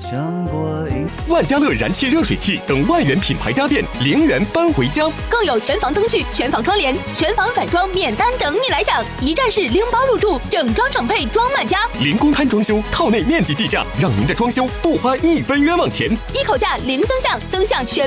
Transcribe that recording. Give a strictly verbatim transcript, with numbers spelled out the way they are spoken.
想过一万家乐燃气热水器等万元品牌家电零元搬回家， 更有全房灯具、全房窗帘、全房软装免单等你来享，一站式拎包入住，整装整配装满家， 零公摊装修，套内面积计价，让您的装修不花一分冤枉钱， 一口价零增项，增项全。